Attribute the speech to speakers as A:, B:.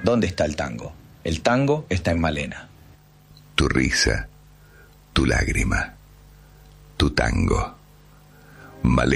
A: ¿Dónde está el tango? El tango está en Malena.
B: Tu risa, tu lágrima, tu tango. Malena.